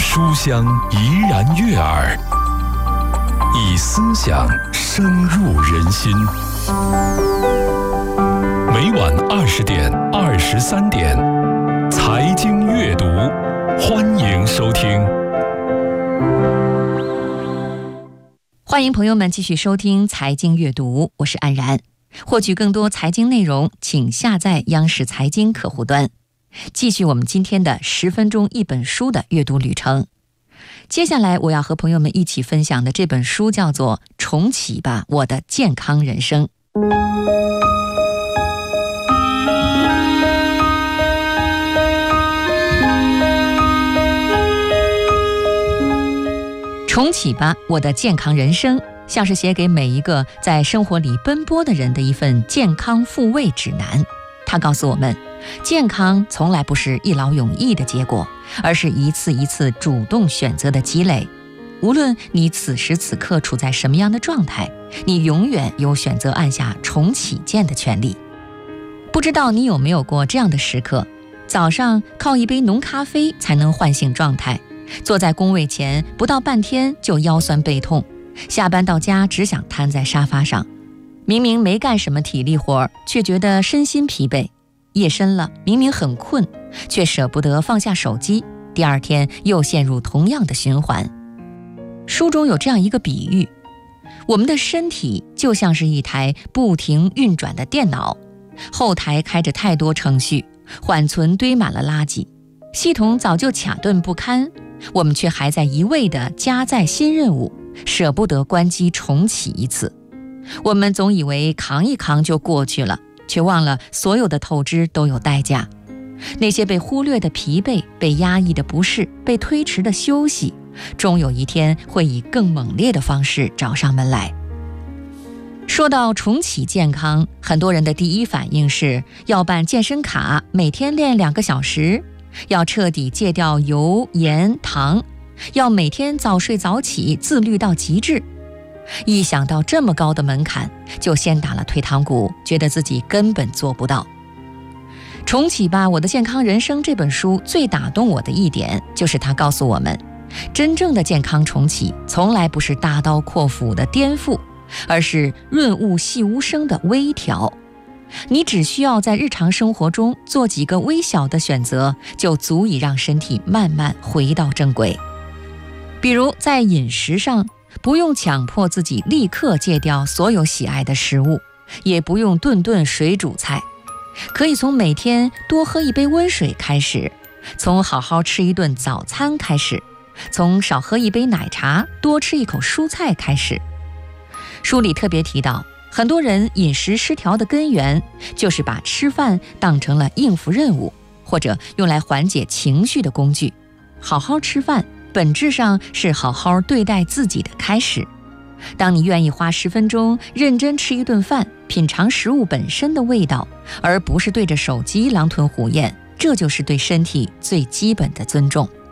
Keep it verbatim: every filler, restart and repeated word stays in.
书香怡然悦耳，以思想深入人心。每晚二十点、二十三点，财经阅读，欢迎收听。 欢迎朋友们继续收听财经阅读，我是安然。获取更多财经内容，请下载央视财经客户端。继续我们今天的十分钟一本书的阅读旅程。接下来我要和朋友们一起分享的这本书叫做《重启吧，我的健康人生》。重启吧，我的健康人生，像是写给每一个在生活里奔波的人的一份健康复位指南。它告诉我们，健康从来不是一劳永逸的结果，而是一次一次主动选择的积累。无论你此时此刻处在什么样的状态，你永远有选择按下重启键的权利。不知道你有没有过这样的时刻，早上靠一杯浓咖啡才能唤醒状态，坐在工位前不到半天就腰酸背痛，下班到家只想瘫在沙发上，明明没干什么体力活，却觉得身心疲惫。夜深了，明明很困，却舍不得放下手机，第二天又陷入同样的循环。书中有这样一个比喻，我们的身体就像是一台不停运转的电脑，后台开着太多程序，缓存堆满了垃圾，系统早就卡顿不堪，我们却还在一味地加载新任务，舍不得关机重启一次。我们总以为扛一扛就过去了，却忘了所有的透支都有代价。那些被忽略的疲惫，被压抑的不适，被推迟的休息，终有一天会以更猛烈的方式找上门来。说到重启健康，很多人的第一反应是要办健身卡，每天练两个小时，要彻底戒掉油、盐、糖，要每天早睡早起，自律到极致。一想到这么高的门槛，就先打了退堂鼓，觉得自己根本做不到。重启吧，我的健康人生这本书最打动我的一点，就是它告诉我们，真正的健康重启从来不是大刀阔斧的颠覆，而是润物细无声的微调。你只需要在日常生活中做几个微小的选择，就足以让身体慢慢回到正轨。比如在饮食上，不用强迫自己立刻戒掉所有喜爱的食物，也不用顿顿水煮菜，可以从每天多喝一杯温水开始，从好好吃一顿早餐开始，从少喝一杯奶茶，多吃一口蔬菜开始。书里特别提到，很多人饮食失调的根源，就是把吃饭当成了应付任务，或者用来缓解情绪的工具。好好吃饭本质上是好好对待自己的开始。当你愿意花十分钟认真吃一顿饭，品尝食物本身的味道，而不是对着手机狼吞虎咽，这就是对身体最基本的尊重。